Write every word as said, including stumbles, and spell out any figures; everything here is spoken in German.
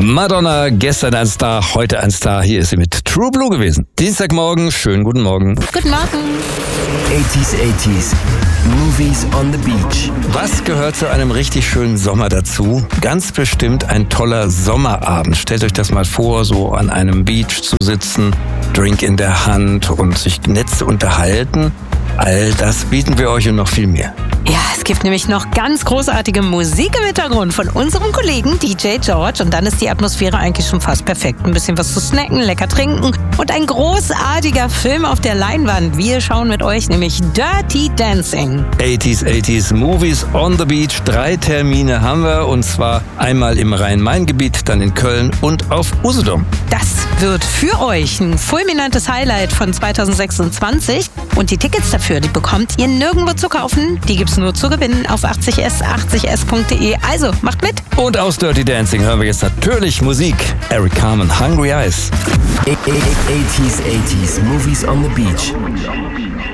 Madonna, gestern ein Star, heute ein Star. Hier ist sie mit True Blue gewesen. Dienstagmorgen, schönen guten Morgen. Guten Morgen. achtziger, achtziger, Movies on the Beach. Was gehört zu einem richtig schönen Sommer dazu? Ganz bestimmt ein toller Sommerabend. Stellt euch das mal vor, so an einem Beach zu sitzen, Drink in der Hand und sich nett zu unterhalten. All das bieten wir euch und noch viel mehr. Ja, es gibt nämlich noch ganz großartige Musik im Hintergrund von unserem Kollegen D J George. Und dann ist die Atmosphäre eigentlich schon fast perfekt. Ein bisschen was zu snacken, lecker trinken und ein großartiger Film auf der Leinwand. Wir schauen mit euch nämlich Dirty Dancing. achtziger, achtziger, Movies on the Beach. Drei Termine haben wir, und zwar einmal im Rhein-Main-Gebiet, dann in Köln und auf Usedom. Das wird für euch ein fulminantes Highlight von zweitausendsechsundzwanzig. Und die Tickets dafür, die bekommt ihr nirgendwo zu kaufen. Die gibt's nur zu gewinnen auf achtzig s achtzig s punkt de. Also, macht mit! Und aus Dirty Dancing hören wir jetzt natürlich Musik. Eric Carmen, Hungry Eyes. achtziger, achtziger, Movies on the Beach.